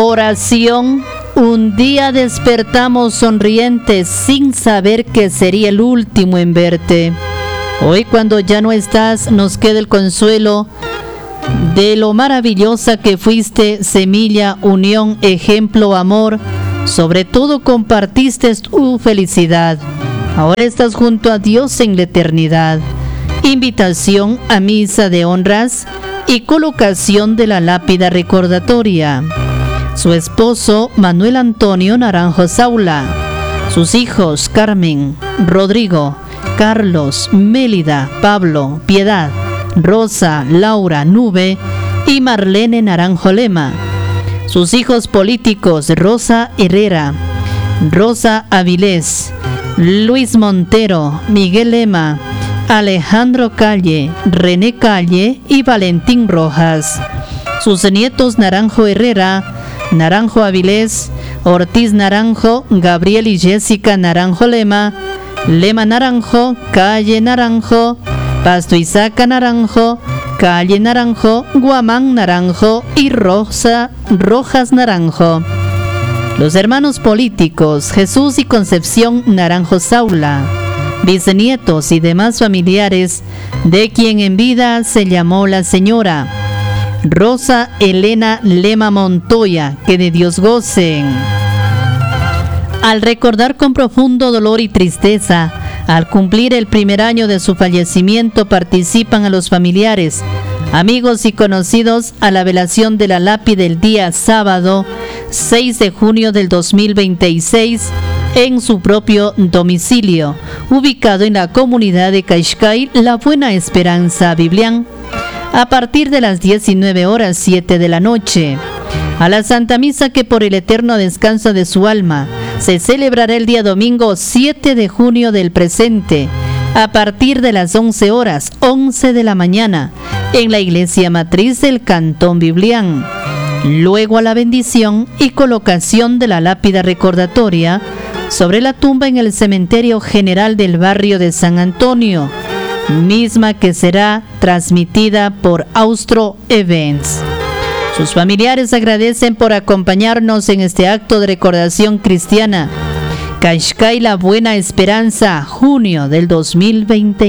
Oración. Un día despertamos sonrientes sin saber que sería el último en verte. Hoy, cuando ya no estás, nos queda el consuelo de lo maravillosa que fuiste, semilla, unión, ejemplo, amor. Sobre todo compartiste tu felicidad. Ahora estás junto a Dios en la eternidad. Invitación a misa de honras y colocación de la lápida recordatoria. Su esposo Manuel Antonio Naranjo Saula. Sus hijos Carmen, Rodrigo, Carlos, Mélida, Pablo, Piedad, Rosa, Laura, Nube y Marlene Naranjo Lema. Sus hijos políticos Rosa Herrera, Rosa Avilés, Luis Montero, Miguel Lema, Alejandro Calle, René Calle y Valentín Rojas. Sus nietos Naranjo Herrera, Naranjo Avilés, Ortiz Naranjo, Gabriel y Jessica Naranjo Lema, Lema Naranjo, Calle Naranjo, Pasto Isaca Naranjo, Calle Naranjo, Guamán Naranjo y Rojas Naranjo. Los hermanos políticos Jesús y Concepción Naranjo Saula, bisnietos y demás familiares de quien en vida se llamó la señora Rosa Elena Lema Montoya, que de Dios gocen. Al recordar con profundo dolor y tristeza, al cumplir el primer año de su fallecimiento, participan a los familiares, amigos y conocidos a la velación de la lápida el día sábado 6 de junio del 2026 en su propio domicilio, ubicado en la comunidad de Caixcay, La Buena Esperanza, Biblián, a partir de las 19 horas 7 de la noche. A la Santa Misa, que por el eterno descanso de su alma se celebrará el día domingo 7 de junio del presente, a partir de las 11 horas 11 de la mañana, en la iglesia matriz del Cantón Biblián. Luego a la bendición y colocación de la lápida recordatoria sobre la tumba en el cementerio general del barrio de San Antonio, misma que será transmitida por Austro Events. Sus familiares agradecen por acompañarnos en este acto de recordación cristiana. Caixcay, La Buena Esperanza, junio del 2020.